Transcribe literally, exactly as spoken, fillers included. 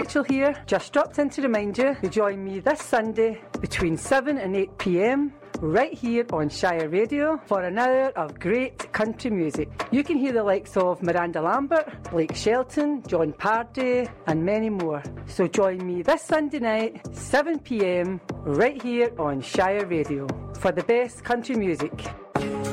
Rachel here. Just dropped in to remind you to join me this Sunday between seven and eight p m right here on Shire Radio for an hour of great country music. You can hear the likes of Miranda Lambert, Blake Shelton, John Pardy and many more. So join me this Sunday night, seven p m right here on Shire Radio for the best country music.